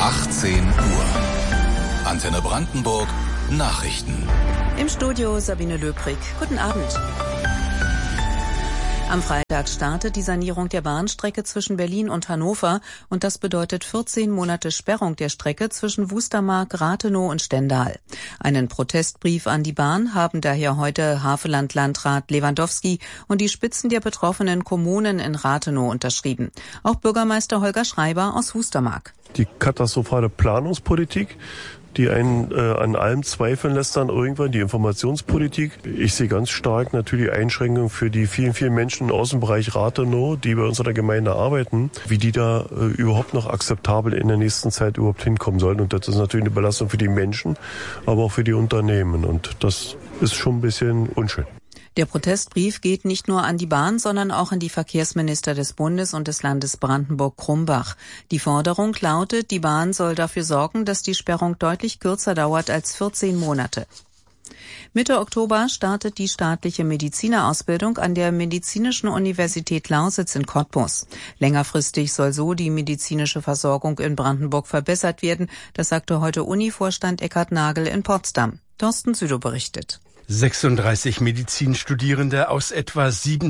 18 Uhr. Antenne Brandenburg, Nachrichten. Im Studio Sabine Löbrig. Guten Abend. Am Freitag startet die Sanierung der Bahnstrecke zwischen Berlin und Hannover und das bedeutet 14 Monate Sperrung der Strecke zwischen Wustermark, Rathenow und Stendal. Einen Protestbrief an die Bahn haben daher heute Havelland-Landrat Lewandowski und die Spitzen der betroffenen Kommunen in Rathenow unterschrieben. Auch Bürgermeister Holger Schreiber aus Wustermark. Die katastrophale Planungspolitik, die einen an allem zweifeln lässt dann irgendwann, die Informationspolitik. Ich sehe ganz stark natürlich Einschränkungen für die vielen, vielen Menschen im Außenbereich Rathenow, die bei uns in der Gemeinde arbeiten, wie die da überhaupt noch akzeptabel in der nächsten Zeit überhaupt hinkommen sollen. Und das ist natürlich eine Belastung für die Menschen, aber auch für die Unternehmen. Und das ist schon ein bisschen unschön. Der Protestbrief geht nicht nur an die Bahn, sondern auch an die Verkehrsminister des Bundes und des Landes Brandenburg-Krumbach. Die Forderung lautet, die Bahn soll dafür sorgen, dass die Sperrung deutlich kürzer dauert als 14 Monate. Mitte Oktober startet die staatliche Medizinerausbildung an der Medizinischen Universität Lausitz in Cottbus. Längerfristig soll so die medizinische Versorgung in Brandenburg verbessert werden. Das sagte heute Uni-Vorstand Eckhard Nagel in Potsdam. Thorsten Südow berichtet. 36 Medizinstudierende aus etwa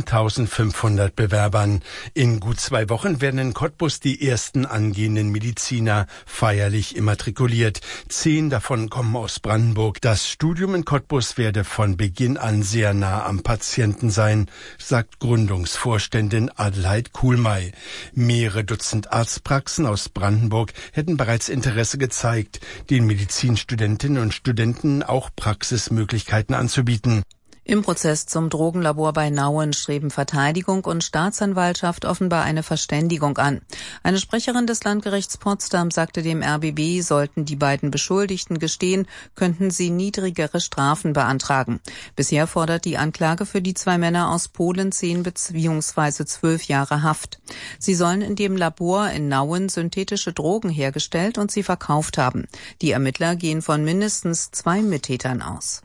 7.500 Bewerbern. In gut 2 Wochen werden in Cottbus die ersten angehenden Mediziner feierlich immatrikuliert. 10 davon kommen aus Brandenburg. Das Studium in Cottbus werde von Beginn an sehr nah am Patienten sein, sagt Gründungsvorständin Adelheid Kuhlmey. Mehrere Dutzend Arztpraxen aus Brandenburg hätten bereits Interesse gezeigt, den Medizinstudentinnen und Studenten auch Praxismöglichkeiten anzubieten. Im Prozess zum Drogenlabor bei Nauen streben Verteidigung und Staatsanwaltschaft offenbar eine Verständigung an. Eine Sprecherin des Landgerichts Potsdam sagte dem RBB, sollten die beiden Beschuldigten gestehen, könnten sie niedrigere Strafen beantragen. Bisher fordert die Anklage für die 2 Männer aus Polen 10 bzw. 12 Jahre Haft. Sie sollen in dem Labor in Nauen synthetische Drogen hergestellt und sie verkauft haben. Die Ermittler gehen von mindestens 2 Mittätern aus.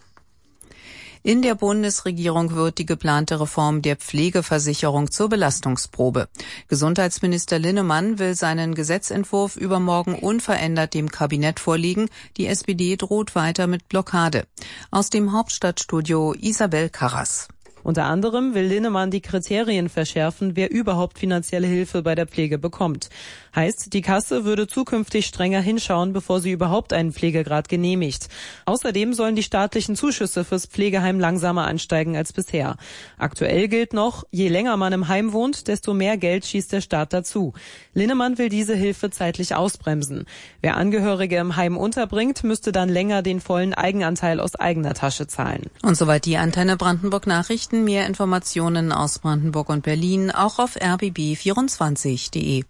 In der Bundesregierung wird die geplante Reform der Pflegeversicherung zur Belastungsprobe. Gesundheitsminister Linnemann will seinen Gesetzentwurf übermorgen unverändert dem Kabinett vorlegen. Die SPD droht weiter mit Blockade. Aus dem Hauptstadtstudio Isabel Karras. Unter anderem will Linnemann die Kriterien verschärfen, wer überhaupt finanzielle Hilfe bei der Pflege bekommt. Heißt, die Kasse würde zukünftig strenger hinschauen, bevor sie überhaupt einen Pflegegrad genehmigt. Außerdem sollen die staatlichen Zuschüsse fürs Pflegeheim langsamer ansteigen als bisher. Aktuell gilt noch, je länger man im Heim wohnt, desto mehr Geld schießt der Staat dazu. Linnemann will diese Hilfe zeitlich ausbremsen. Wer Angehörige im Heim unterbringt, müsste dann länger den vollen Eigenanteil aus eigener Tasche zahlen. Und soweit die Antenne Brandenburg Nachrichten. Mehr Informationen aus Brandenburg und Berlin auch auf rbb24.de.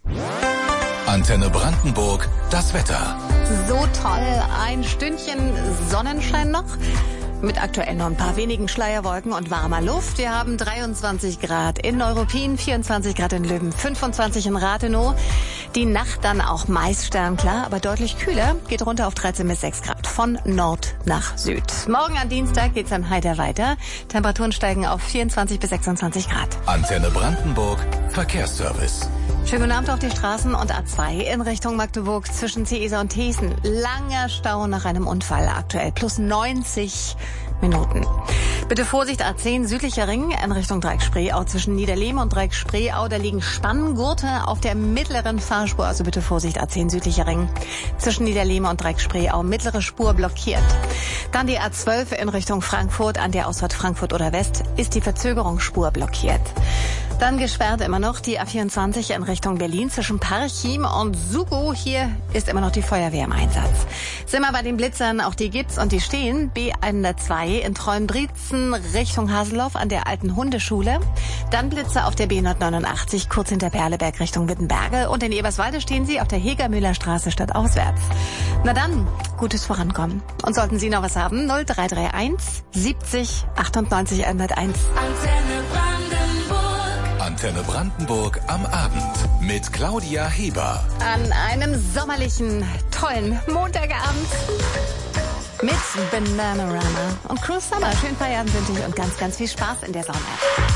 Antenne Brandenburg, das Wetter. So toll, ein Stündchen Sonnenschein noch. Mit aktuell noch ein paar wenigen Schleierwolken und warmer Luft. Wir haben 23 Grad in Neuruppin, 24 Grad in Löwen, 25 in Rathenow. Die Nacht dann auch meist sternklar, aber deutlich kühler. Geht runter auf 13 bis 6 Grad von Nord nach Süd. Morgen am Dienstag geht's dann heiter weiter. Temperaturen steigen auf 24 bis 26 Grad. Antenne Brandenburg, Verkehrsservice. Schönen guten Abend auf die Straßen und A2 in Richtung Magdeburg zwischen Ciesa und Thesen. Langer Stau nach einem Unfall, aktuell plus 90 Minuten. Bitte Vorsicht, A10 südlicher Ring in Richtung Dreieck-Spreeau zwischen Niederlehm und Dreieck-Spreeau. Da liegen Spanngurte auf der mittleren Fahrspur, also bitte Vorsicht, A10 südlicher Ring zwischen Niederlehm und Dreieck-Spreeau. Mittlere Spur blockiert. Dann die A12 in Richtung Frankfurt an der Ausfahrt Frankfurt oder West ist die Verzögerungsspur blockiert. Dann gesperrt immer noch die A24 in Richtung Berlin zwischen Parchim und Sugo. Hier ist immer noch die Feuerwehr im Einsatz. Sind wir bei den Blitzern, auch die gibt's und die stehen. B102 in Treuenbrietzen Richtung Haseloff an der alten Hundeschule. Dann Blitzer auf der B189 kurz hinter Perleberg Richtung Wittenberge. Und in Eberswalde stehen sie auf der Heger-Müller-Straße stadtauswärts. Na dann, gutes Vorankommen. Und sollten Sie noch was haben, 0331 70 98 101. Antenne Brandenburg am Abend mit Claudia Heber. An einem sommerlichen, tollen Montagabend mit Bananarama und Cruise Summer. Schönen Feierabend wünsche ich und ganz, ganz viel Spaß in der Sonne.